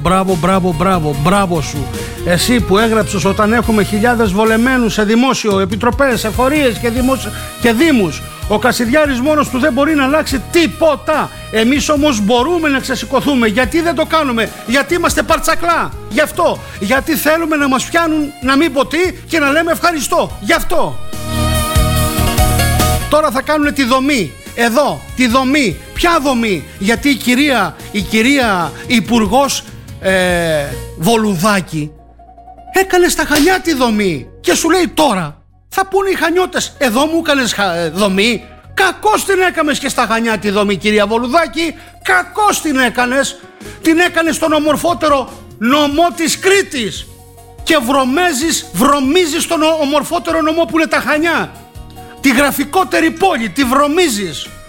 Μπράβο σου. Εσύ που έγραψες όταν έχουμε χιλιάδες βολεμένους σε δημόσιο, επιτροπές, σε φορείες και δήμους. Ο Κασιδιάρης μόνος του δεν μπορεί να αλλάξει τίποτα. Εμείς όμως μπορούμε να ξεσηκωθούμε. Γιατί δεν το κάνουμε? Γιατί είμαστε παρτσακλά. Γι' αυτό. Γιατί θέλουμε να μας πιάνουν να μην πω τι και να λέμε ευχαριστώ. Γι' αυτό. Τώρα θα κάνουν τη δομή. Εδώ, τη δομή. Ποια δομή? Γιατί η κυρία Υπουργός Βολουδάκη έκανε στα Χανιά τη δομή και σου λέει τώρα θα πούνε οι Χανιώτες, εδώ μου έκανες δομή. Κακώς την έκαμες και στα Χανιά τη δομή, κυρία Βολουδάκη. Κακώς την έκανες. Την έκανες στον ομορφότερο νομό της Κρήτης και βρωμίζεις τον ομορφότερο νομό που είναι τα Χανιά, τη γραφικότερη πόλη, τη βρωμίζεις.